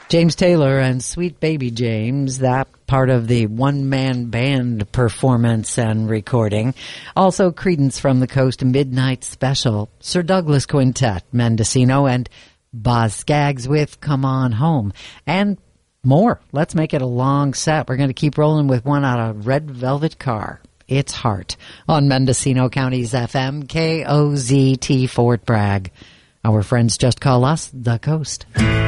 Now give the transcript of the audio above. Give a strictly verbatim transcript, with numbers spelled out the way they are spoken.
James Taylor and Sweet Baby James, that part of the one-man band performance and recording. Also, Creedence from the Coast Midnight Special, Sir Douglas Quintet, Mendocino, and Boz Scaggs with Come On Home. And more. Let's make it a long set. We're going to keep rolling with one out of Red Velvet Car. It's Heart on Mendocino County's F M, K O Z T Fort Bragg. Our friends just call us The Coast.